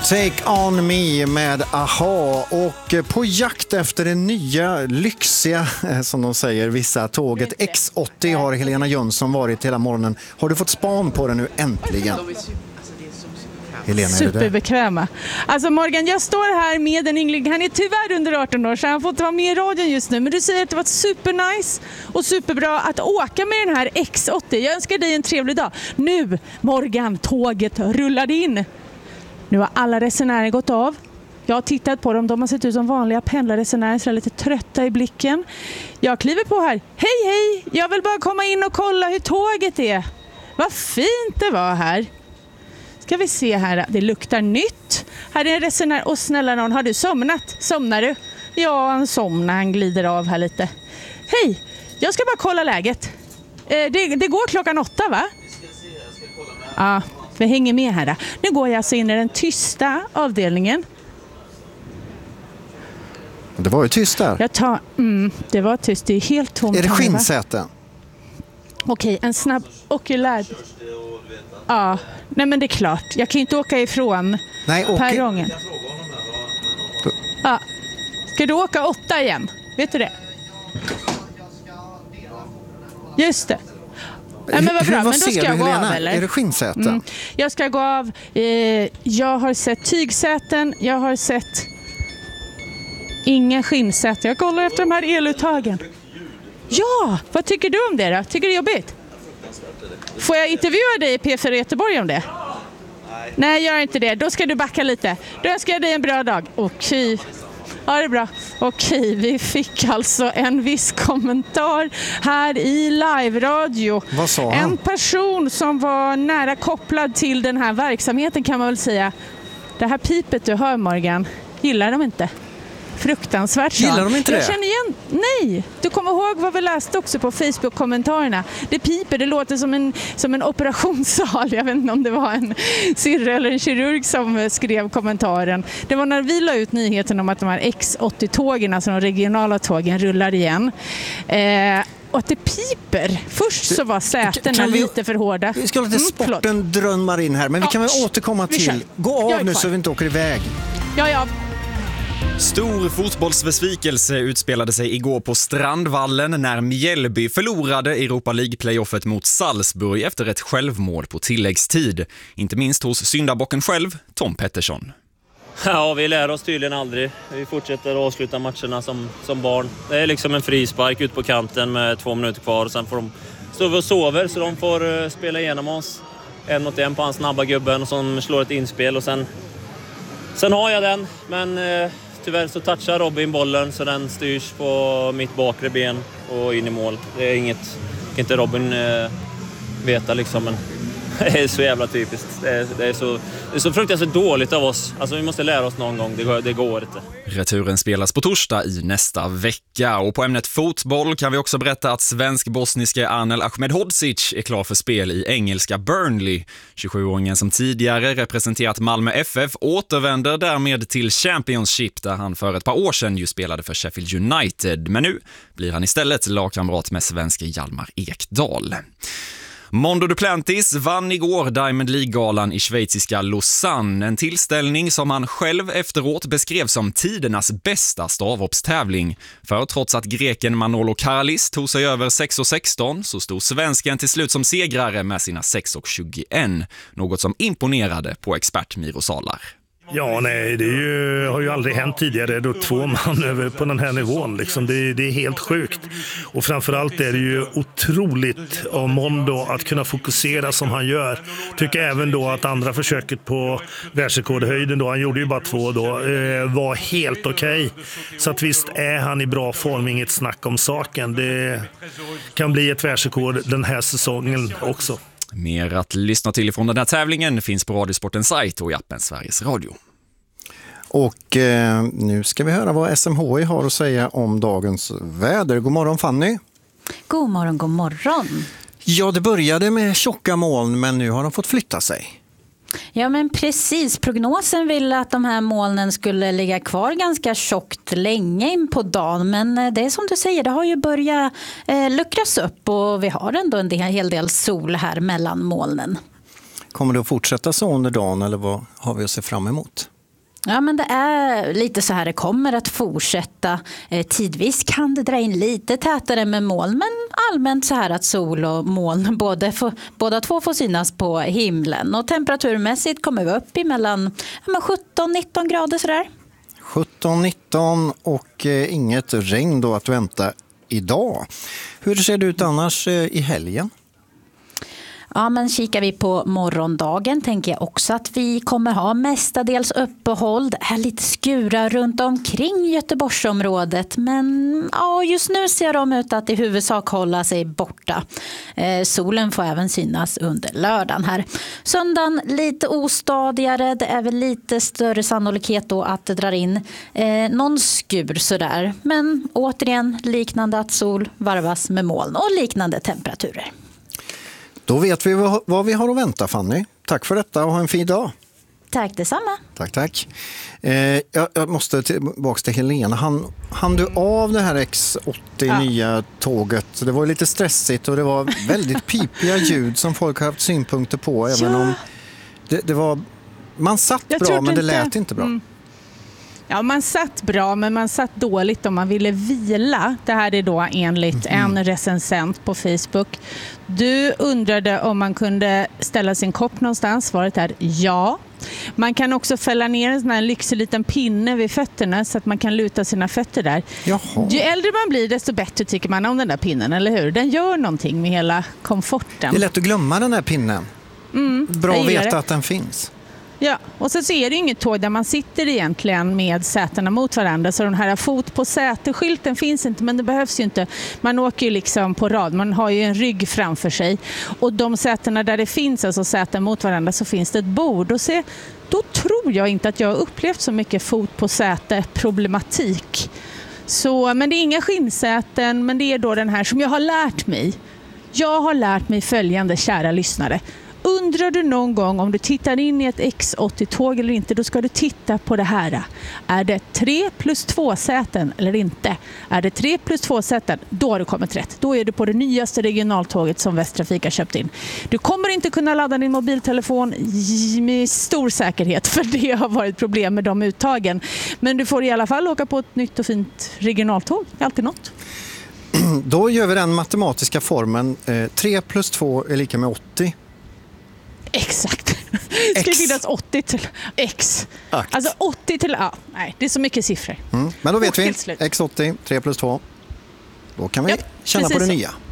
Take On Me med AHA, och på jakt efter det nya lyxiga, som de säger, vissa tåget X80 har Helena Jönsson varit hela morgonen. Har du fått span på den nu äntligen? Helena, superbekväma. Alltså Morgan, jag står här med en yngling. Han är tyvärr under 18 år så han får inte vara med i radion just nu. Men du säger att det var supernice och superbra att åka med den här X80. Jag önskar dig en trevlig dag. Nu, Morgan, tåget rullade in. Nu har alla resenärer gått av. Jag har tittat på dem. De har sett ut som vanliga pendlarresenärer, så är lite trötta i blicken. Jag kliver på här. Hej, hej! Jag vill bara komma in och kolla hur tåget är. Vad fint det var här. Ska vi se här. Det luktar nytt. Här är en resenär. Och snälla någon, har du somnat? Somnar du? Ja, han somnar. Han glider av här lite. Hej! Jag ska bara kolla läget. Det går 8:00, va? Jag ska kolla med. Ja. Vi hänger med här. Då. Nu går jag alltså in i den tysta avdelningen. Det var ju tyst där. Det var tyst. Det är helt tomt. Är det skinnsäten? Okej, en snabb okulär. Ja, nej men det är klart. Jag kan ju inte åka ifrån perrongen. Ja. Ska du åka 8 igen? Vet du det? Just det. Ja, men vad bra, men då ska jag gå av, eller? Är det skinnsäten? Jag ska gå av. Jag har sett tygsäten. Jag har sett ingen skinnsäten. Jag kollar efter de här eluttagen. Ja, vad tycker du om det då? Tycker du det är jobbigt? Får jag intervjua dig i P4 Göteborg om det? Nej, gör inte det. Då ska du backa lite. Då önskar jag dig en bra dag. Okej. Ja, det är bra. Okej, vi fick alltså en viss kommentar här i live-radio. Vad sa han? En person som var nära kopplad till den här verksamheten, kan man väl säga. Det här pipet du hör, Morgan, gillar de inte. Fruktansvärt. Gillar de inte det? Jag känner igen. Nej, du kommer ihåg vad vi läste också på Facebook-kommentarerna. Det piper, det låter som en operationssal. Jag vet inte om det var en syrra eller en kirurg som skrev kommentaren. Det var när vi la ut nyheten om att de här X80-tågen, alltså de regionala tågen, rullar igen. Och att det piper. Först så var sätena lite för hårda. Vi ska lite sporten drömmar in här, men vi kan väl återkomma till. Gå av nu så vi inte åker iväg. Ja. Stor fotbollsbesvikelse utspelade sig igår på Strandvallen när Mjällby förlorade Europa League-playoffet mot Salzburg efter ett självmål på tilläggstid. Inte minst hos syndabocken själv, Tom Pettersson. Ja, vi lär oss tydligen aldrig. Vi fortsätter att avsluta matcherna som barn. Det är liksom en frispark ut på kanten med 2 minuter kvar. Och sen får de stå och sover så de får spela igenom oss. 1-1 på hans snabba gubben som slår ett inspel. Och sen har jag den, men tyvärr så touchar Robin bollen så den styrs på mitt bakre ben och in i mål. Det är inget, inte Robin veta liksom, men det är så jävla typiskt. Det är så fruktansvärt dåligt av oss. Alltså vi måste lära oss någon gång, det går inte. Returen spelas på torsdag i nästa vecka. Och på ämnet fotboll kan vi också berätta att svensk-bosniske Anel Ahmedhodzic är klar för spel i engelska Burnley. 27-åringen som tidigare representerat Malmö FF återvänder därmed till Championship där han för ett par år sedan ju spelade för Sheffield United. Men nu blir han istället lagkamrat med svenske Hjalmar Ekdal. Mondo Duplantis vann igår Diamond League-galan i schweiziska Lausanne, en tillställning som han själv efteråt beskrev som tidernas bästa stavhoppstävling. För trots att greken Manolo Karalis tog sig över 6,16 så stod svensken till slut som segrare med sina 6,21, något som imponerade på expert Miro Salar. Ja, nej, har ju aldrig hänt tidigare då 2 man över på den här nivån. Liksom. Det är helt sjukt. Och framförallt är det ju otroligt av Mondo att kunna fokusera som han gör. Tycker även då att andra försöket på världsrekordhöjden då, han gjorde ju bara 2 då, var helt okej. Så att visst är han i bra form, inget snack om saken. Det kan bli ett världsrekord den här säsongen också. Mer att lyssna till från den här tävlingen finns på Radiosportens sajt och i appen Sveriges Radio. Och nu ska vi höra vad SMHI har att säga om dagens väder. God morgon Fanny. God morgon, god morgon. Ja, det började med tjocka moln men nu har de fått flytta sig. Ja men precis, prognosen ville att de här molnen skulle ligga kvar ganska tjockt länge in på dagen, men det är som du säger, det har ju börjat luckras upp och vi har ändå en hel del sol här mellan molnen. Kommer det att fortsätta så under dagen eller vad har vi att se fram emot? Ja, men det är lite så här det kommer att fortsätta. Tidvis kan det dra in lite tätare med moln, men allmänt så här att sol och moln båda två får synas på himlen. Och temperaturmässigt kommer vi upp i mellan 17-19 grader sådär. 17-19 och inget regn då att vänta idag. Hur ser det ut annars i helgen? Ja, men kikar vi på morgondagen tänker jag också att vi kommer ha mestadels uppehåll. Det är lite skura runt omkring Göteborgsområdet, men ja, just nu ser de ut att i huvudsak hålla sig borta. Solen får även synas under lördagen här. Söndagen lite ostadigare, det är väl lite större sannolikhet då att det drar in någon skur sådär. Men återigen liknande att sol varvas med moln och liknande temperaturer. Då vet vi vad vi har att vänta, Fanny. Tack för detta och ha en fin dag. Tack detsamma. Tack. Jag måste tillbaka till Helena. Han du av det här X80 nya tåget? Det var lite stressigt och det var väldigt pipiga ljud som folk har haft synpunkter på. Även om det var... Man satt bra, men det lät inte bra. Ja, man satt bra, men man satt dåligt om man ville vila. Det här är då enligt en recensent på Facebook. Du undrade om man kunde ställa sin kopp någonstans. Svaret är ja. Man kan också fälla ner en sån här lyxig liten pinne vid fötterna så att man kan luta sina fötter där. Jaha. Ju äldre man blir desto bättre tycker man om den där pinnen, eller hur? Den gör någonting med hela komforten. Det är lätt att glömma den här pinnen. Bra att veta att den finns. Ja, och så är det ju inget tåg där man sitter egentligen med sätena mot varandra. Så den här fot på säteskylten finns inte, men det behövs ju inte. Man åker ju liksom på rad, man har ju en rygg framför sig. Och de sätena där det finns alltså säten mot varandra så finns det ett bord. Och då tror jag inte att jag har upplevt så mycket fot på säte problematik. Så, men det är inga skinnsäten, men det är då den här som jag har lärt mig. Jag har lärt mig följande, kära lyssnare. Undrar du någon gång om du tittar in i ett X80-tåg eller inte, då ska du titta på det här. Är det 3+2 säten eller inte? Är det 3+2 säten, då har du kommit rätt. Då är du på det nyaste regionaltåget som Västtrafik har köpt in. Du kommer inte kunna ladda din mobiltelefon med stor säkerhet, för det har varit problem med de uttagen. Men du får i alla fall åka på ett nytt och fint regionaltåg. Det är alltid något. Då gör vi den matematiska formeln. 3+2 är lika med 80. Exakt. Det ska finnas 80 till X. Alltså 80 till A. Nej, det är så mycket siffror. Men då vet vi. X80, 3+2. Då kan vi känna på det nya.